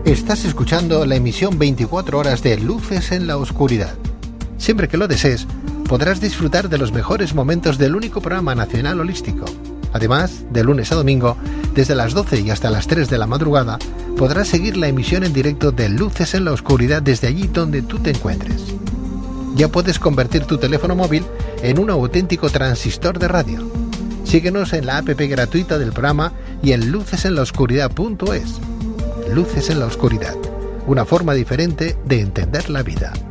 Estás escuchando la emisión 24 horas de Luces en la Oscuridad. Siempre que lo desees, podrás disfrutar de los mejores momentos del único programa nacional holístico. Además, de lunes a domingo, desde las 12 y hasta las 3 de la madrugada, podrás seguir la emisión en directo de Luces en la Oscuridad desde allí donde tú te encuentres. Ya puedes convertir tu teléfono móvil en un auténtico transistor de radio. Síguenos en la app gratuita del programa y en lucesenlaoscuridad.es. Luces en la Oscuridad, una forma diferente de entender la vida.